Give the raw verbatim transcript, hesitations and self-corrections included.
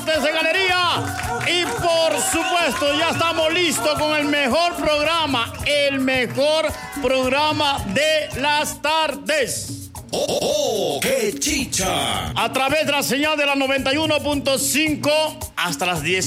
Deportes de Galería. Y por supuesto, ya estamos listos con el mejor programa, el mejor programa de las tardes. ¡Oh, oh, oh! ¡Qué chicha! A través de la señal de la noventa y uno punto cinco hasta las diez.